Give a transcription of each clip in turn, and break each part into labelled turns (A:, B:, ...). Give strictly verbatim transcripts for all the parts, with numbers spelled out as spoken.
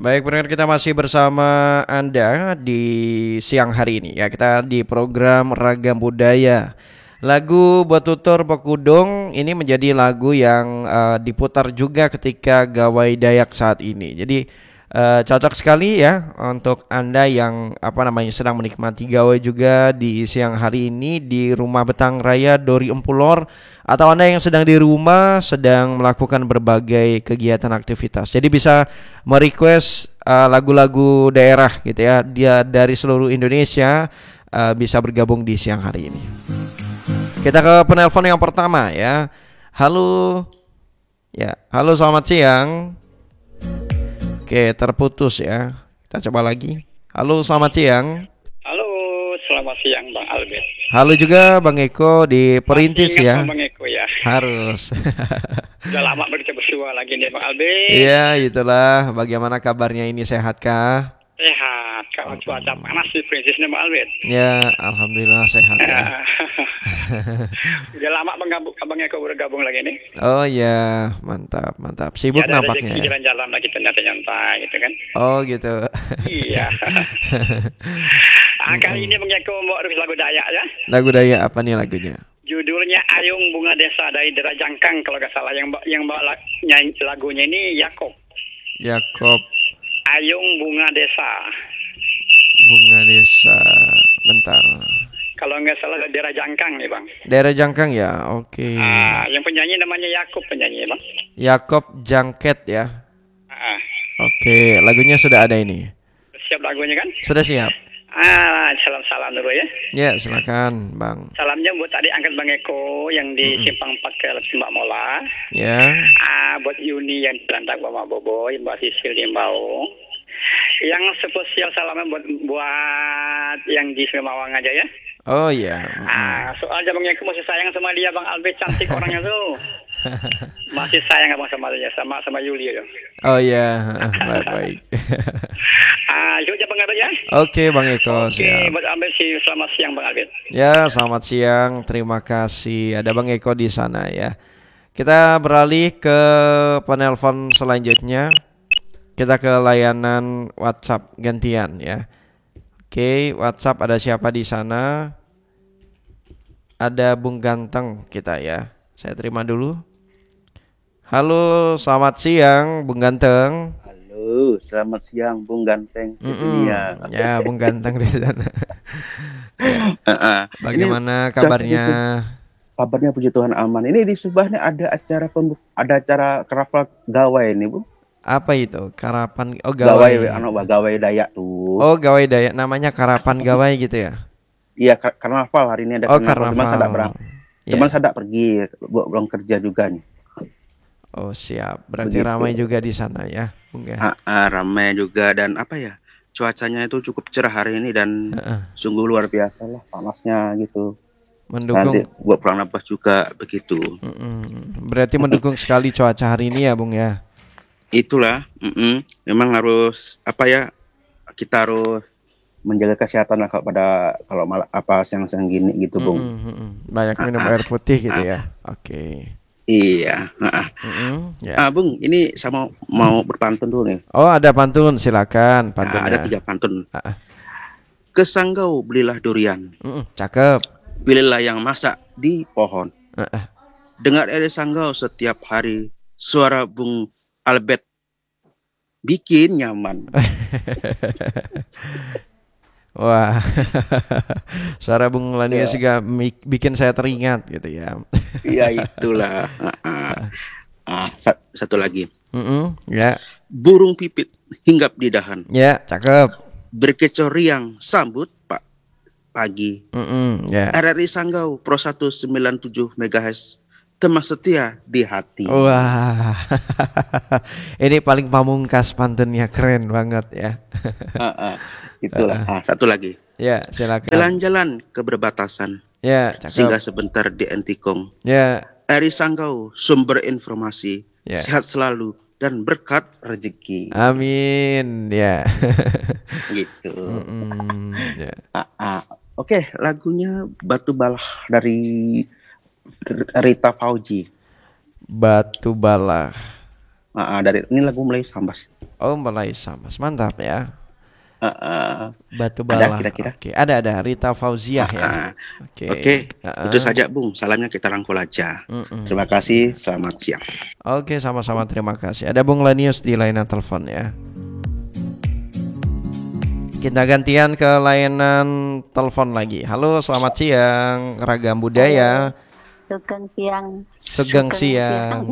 A: Baik, benar kita masih bersama Anda di siang hari ini ya. Kita di program Ragam Budaya. Lagu Batutur Bekudung ini menjadi lagu yang uh, diputar juga ketika gawai Dayak saat ini. Jadi uh, cocok sekali ya untuk Anda yang apa namanya sedang menikmati gawai juga di siang hari ini di Rumah Betang Raya Dori Empulor, atau Anda yang sedang di rumah sedang melakukan berbagai kegiatan aktivitas. Jadi bisa merequest uh, lagu-lagu daerah gitu ya. Dia dari seluruh Indonesia uh, bisa bergabung di siang hari ini. Kita ke penelpon yang pertama ya. Halo. Ya, halo selamat siang. Oke, terputus ya. Kita coba lagi. Halo selamat siang.
B: Halo, selamat siang Bang Albert.
A: Halo juga Bang Eko di Perintis
B: Masih ingat
A: ya.
B: Bang Eko ya.
A: Harus.
B: Udah lama bertemu bersua lagi nih Bang Albert.
A: Iya, itulah. Bagaimana kabarnya ini, sehatkah?
B: Sehat, kalau cuaca panas di Prinsipnya Bang Albert.
A: Ya, alhamdulillah sehat ya.
B: Udah lama Bang, Bang Eko bergabung lagi nih.
A: Oh ya, mantap, mantap. Sibuk
B: ya,
A: nampaknya.
B: Ya, jalan-jalan lagi ternyata nyantai gitu kan.
A: Oh gitu.
B: Iya. Nah, kali ini Bang Eko mau lagu Dayak ya.
A: Lagu Dayak apa nih lagunya?
B: Judulnya Ayung Bunga Desa dari Dera Jangkang kalau nggak salah. Yang yang bawa nyanyi lagunya ini Yakob.
A: Yakob.
B: Ayung Bunga Desa.
A: Bunga Desa. Bentar.
B: Kalau nggak salah daerah Jangkang nih Bang.
A: Daerah Jangkang ya, oke. Okay.
B: Ah, yang penyanyi namanya Yakob penyanyi Bang.
A: Yakob Jangket ya.
B: Ah.
A: Oke, okay. Lagunya sudah ada ini.
B: Siap lagunya kan?
A: Sudah siap.
B: Ah, salam-salam dulu ya.
A: Ya, silakan Bang.
B: Salamnya buat tadi angkat Bang Eko yang di mm-hmm. Simpang empat ke Mbak Mola.
A: Ya.
B: Ah, buat Yuni yang di Lantak Mama Boboy, Mbak Sisil di Mbau. Yang spesial salamnya buat buat yang di Semawang aja ya.
A: Oh iya.
B: Ah, soalnya Bang Eko masih sayang sama dia Bang Albert, cantik orangnya tuh. Masih sayang Abang sama dia, sama sama Yuli ya.
A: Oh iya, baik-baik.
B: Ah, yuk Bang Albert ya.
A: Oke Bang Eko.
B: Oke, buat Albert sih selamat siang Bang Albert.
A: Ya, selamat siang. Terima kasih. Ada Bang Eko di sana ya. Kita beralih ke penelpon selanjutnya. Kita ke layanan WhatsApp gantian ya. Oke, WhatsApp ada siapa di sana? Ada Bung Ganteng kita ya. Saya terima dulu. Halo, selamat siang Bung Ganteng.
C: Halo, selamat siang Bung Ganteng.
A: Ya, ya Bung Ganteng di sana. Ya. Bagaimana kabarnya?
C: Kabarnya puji Tuhan aman. Ini di Subah nih ada acara pembuk ada acara kerafal gawai nih, Bu.
A: Apa itu? Karapan oh gawai.
C: Gawai anu gawai Dayak tuh.
A: Oh, gawai Dayak namanya karapan gawai gitu ya?
C: Iya, kar- karnaval hari ini ada
A: oh,
C: karnaval. Cuman saya berang.
A: Yeah.
C: Cuman saya pergi, belum kerja juga nih.
A: Oh, siap. Berarti
C: Begitu.
A: Ramai juga di sana ya, Bung ya?
C: Ah, ah, ramai juga dan apa ya? Cuacanya itu cukup cerah hari ini dan uh-uh. sungguh luar biasa lah panasnya gitu.
A: Mendukung.
C: Nanti buat pulang nafas juga begitu.
A: Mm-mm. Berarti mendukung sekali cuaca hari ini ya, Bung ya?
C: Itulah, mm-mm. memang harus apa ya, kita harus menjaga kesehatan lah pada kalau malah apa siang-siang gini gitu, Bung.
A: Mm-mm. Banyak minum ah, air putih gitu ah, ya. Oke. Okay.
C: Iya. Ah, yeah. ah, Bung, ini saya mau mau berpantun dulu nih.
A: Oh, ada pantun, silakan pantunnya.
C: Nah, ada tiga pantun.
A: Ah.
C: Ke Sanggau belilah durian.
A: Mm-mm. Cakep.
C: Pilihlah yang masak di pohon.
A: Ah.
C: Dengar dari Sanggau setiap hari suara Bung Albert bikin nyaman.
A: Wah, suara Bung Lania juga ya. Bikin saya teringat gitu ya.
C: Iya itulah. Ah, ah, satu lagi.
A: Mm-mm, ya.
C: Burung pipit hinggap di dahan.
A: Ya, cakep.
C: Berkecor riang sambut Pak pagi.
A: Mm-mm, ya.
C: R R I Sanggau Pro seratus sembilan puluh tujuh megahertz. Teman setia di hati.
A: Wah, ini paling pamungkas pantunnya, keren banget ya.
C: uh, uh, itulah. Uh, ah, satu lagi.
A: Ya, silakan.
C: Jalan-jalan ke berbatasan.
A: Ya, cakep.
C: Singgah sebentar di Entikong.
A: Ya.
C: R R I Sanggau sumber informasi.
A: Ya.
C: Sehat selalu dan berkat rezeki.
A: Amin. Ya.
C: Gitu.
A: Mm-mm, ya.
C: uh, uh, Oke, okay, lagunya Batu Balah dari Rita Fauji.
A: Batu Balah.
C: Ah, ah, dari ini lagu Melayu Sambas.
A: Oh, Melayu Sambas. Mantap ya.
C: Ah, ah.
A: Batu
C: Ada
A: Bala.
C: kira-kira?
A: Oke, ada ada Rita Fauziah
C: Ah,
A: ya.
C: ah.
A: Oke.
C: Oke, itu
A: Heeh.
C: saja Bung. Salamnya kita rangkul aja.
A: Mm-mm.
C: Terima kasih. Selamat siang.
A: Oke, sama-sama terima kasih. Ada Bung Lanius di layanan telepon ya. Kita gantian ke layanan telepon lagi. Halo, selamat siang, Ragam Budaya.
D: Sugeng siang.
A: Sugeng siang.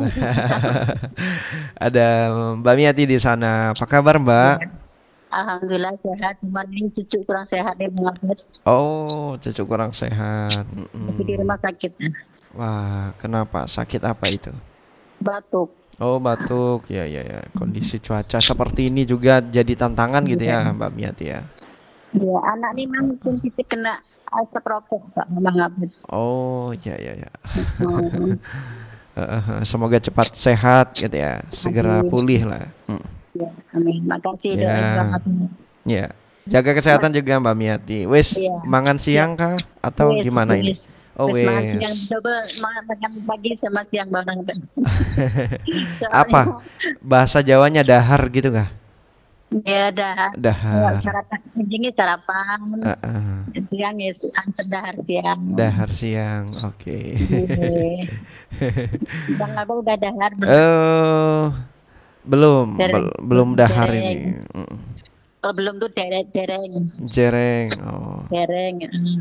A: Ada Mbak Miati di sana. Apa kabar, Mbak?
D: Alhamdulillah sehat. Cuman ini cucu kurang sehat nih Bang Abed.
A: Oh, cucu kurang sehat.
D: Tapi di
A: Mm-mm.
D: rumah sakit.
A: Wah, kenapa? Sakit apa itu?
D: Batuk.
A: Oh, batuk. Ya, ya, ya. Kondisi cuaca seperti ini juga jadi tantangan gitu ya, Mbak Miati ya.
D: Ya, anak nih memang sensitif kena asap rokok Pak Bang Abed.
A: Oh, ya, ya, ya.
D: Hmm.
A: Eh, Semoga cepat sehat gitu ya, segera
D: Amin.
A: pulih lah. Mm.
D: Ya, amin. Makasih
A: Ya.
D: doain Bang Abed.
A: Ya, jaga kesehatan juga Mbak Miati. Wes,
D: Iya.
A: mangan siang kah atau
D: Wes,
A: gimana ini?
D: wes.
A: Oh,
D: Wes, makan siang.
A: wes.
D: Coba makan makan pagi sama siang Bang Abed.
A: Apa? Bahasa Jawanya dahar gitu kah?
D: Ya dah.
A: Dahar.
D: Sarapan, ujungnya sarapan.
A: Ah, ah.
D: Siang ya, sedahar siang.
A: Dahar siang. Oke.
D: Iya. Bang Abang udah dahar belum?
A: Eh, belum,
D: Dereng.
A: bel- belum dahar
D: Dereng.
A: ini. Mm.
D: Kalau belum tuh dereng, dereng,
A: Jereng. Oh,
D: dereng. Hmm.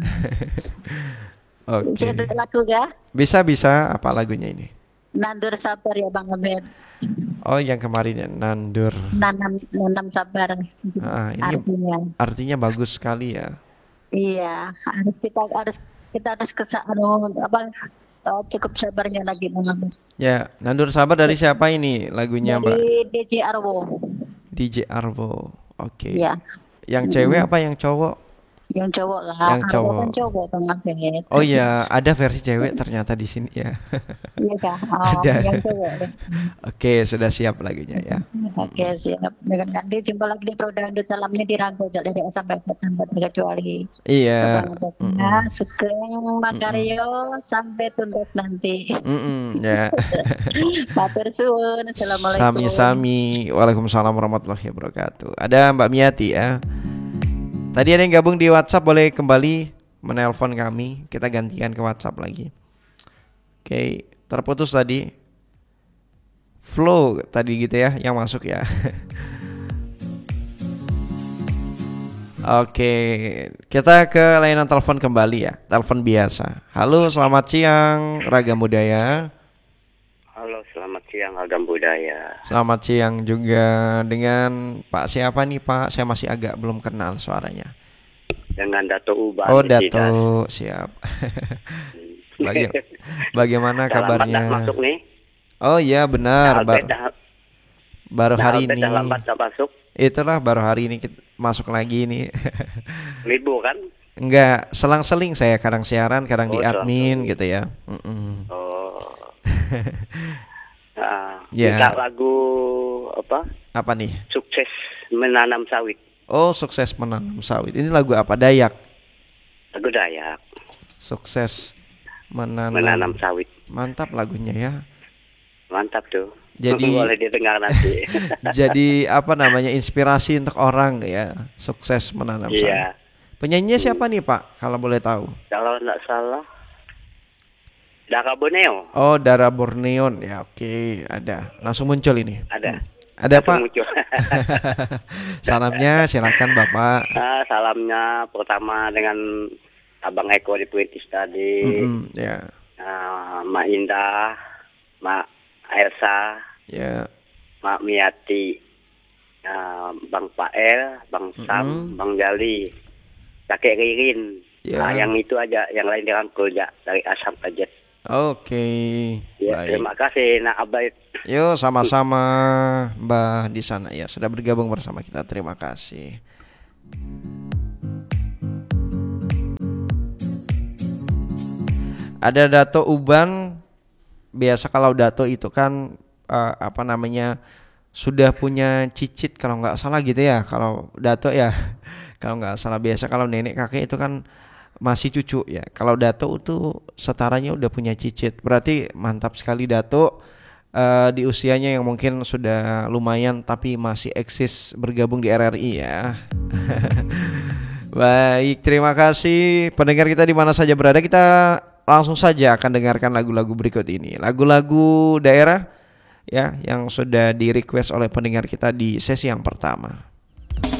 A: oke.
D: Saya ada lagu ga?
A: Bisa bisa apa lagunya ini?
D: Nandur sabar ya Bang Abed.
A: Oh, yang kemarin ya, Nandur.
D: Nanam, nanam sabar.
A: Ah, ini
D: Artinya,
A: artinya bagus sekali ya.
D: iya harus kita harus kita harus kesa, anu, apa eh, cukup sabarnya lagi Bang Abed.
A: Ya, Nandur Sabar dari siapa ini lagunya, Mbak?
D: Dari D J Arwo.
A: D J Arbo. Oke.
D: Iya,
A: Yang cewek apa yang cowok?
D: yang cowok lah.
A: Yang
D: Arwo
A: cowok.
D: kan cowok Bang Abed.
A: Oh iya, ada versi cewek ternyata di sini ya.
D: Iya kah? Oh,
A: Ada.
D: yang cowok deh.
A: Oke, sudah siap lagunya ya.
D: Oke siap. Dengan nanti jumpa lagi di Produk Salamnya di Rangko dari A sampai Z tanpa kecuali.
A: Iya.
D: Nah, Sugeng Makario sampai tuntas nanti.
A: Mm-mm, ya.
D: Matur suwun. Assalamualaikum.
A: Sami-sami. Waalaikumsalam warahmatullahi wabarakatuh. Ada Mbak Miati ya. Tadi ada yang gabung di WhatsApp, boleh kembali menelpon kami. Kita gantikan ke WhatsApp lagi. Oke, terputus tadi. Flow tadi gitu ya, yang masuk ya. Oke, kita ke layanan telepon kembali ya, telepon biasa. Halo, selamat siang, Ragam Budaya.
E: Halo, selamat siang Agam Budaya.
A: Selamat siang juga dengan Pak siapa nih Pak? Saya masih agak belum kenal suaranya.
E: Dengan Dato Uban.
A: Oh,
E: di Sidas.
A: Dato, siap. Baga- Bagaimana
E: Dah lambat
A: kabarnya?
E: dah masuk nih.
A: Oh iya benar,
E: Dah
A: bar-
E: Albert dah,
A: baru
E: dah
A: hari
E: Albert
A: ini.
E: dah lambat dah masuk.
A: Itulah baru hari ini kita masuk lagi nih.
E: Libur kan?
A: Enggak, selang-seling saya kadang siaran, kadang
E: Oh,
A: di admin
E: selang-seling.
A: gitu ya. Mm-mm.
E: Oh. Nah,
A: Ya.
E: minta lagu apa?
A: Apa nih?
E: Sukses menanam sawit.
A: Oh, sukses menanam sawit. Ini lagu apa? Dayak.
E: Lagu Dayak.
A: Sukses menanam.
E: Menanam sawit.
A: Mantap lagunya ya.
E: Mantap tuh.
A: Jadi-
E: boleh didengar nanti.
A: Jadi apa namanya, inspirasi untuk orang ya, sukses menanam sawit.
E: Iya.
A: Penyanyinya siapa nih Pak, kalau boleh tahu?
E: Kalau nggak salah Dara Borneo
A: Oh, Dara Borneo ya, oke, ada. Langsung muncul ini.
E: ada.
A: Ada
E: Langsung
A: Pak.
E: muncul.
A: Salamnya silakan Bapak.
E: Ah, salamnya pertama dengan Abang Eko di Puitis tadi,
A: Mm-mm, ya,
E: ah, Mak Indah, Mak Elsa,
A: ya.
E: Mak Miati, ah, Bang Pael, Bang Sam,
A: Mm-mm.
E: Bang Jali, Kakek Ririn.
A: Ya.
E: Ah, yang itu aja, yang lain dirangkul ya dari Asam Pajet.
A: Oke,
E: Ya,
A: baik.
E: terima kasih Nak Abaid.
A: Yuk sama-sama Mbak di sana ya, sudah bergabung bersama kita. Terima kasih. Ada Dato Uban. Biasa kalau Dato itu kan eh, apa namanya, sudah punya cicit kalau nggak salah gitu ya. Kalau Dato ya, kalau nggak salah, biasa kalau nenek kakek itu kan masih cucu ya. Kalau Dato itu setaranya udah punya cicit. Berarti mantap sekali Dato. uh, di usianya yang mungkin sudah lumayan tapi masih eksis bergabung di R R I ya. Baik, terima kasih pendengar kita di mana saja berada. Kita langsung saja akan dengarkan lagu-lagu berikut ini. Lagu-lagu daerah ya yang sudah di request oleh pendengar kita di sesi yang pertama.